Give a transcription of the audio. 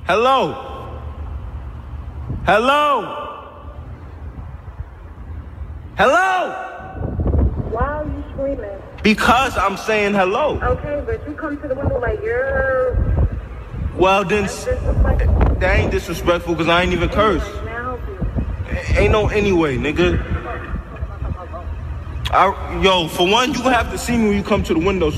Hello? Hello? Hello? Why are you screaming? Because I'm saying hello. Okay, but you come to the window like you're... Well, then, That's disrespectful. that ain't disrespectful because I ain't even curse. Anyway, may I help you? Ain't no anyway, nigga. Yo, for one, you have to see me when you come to the window, so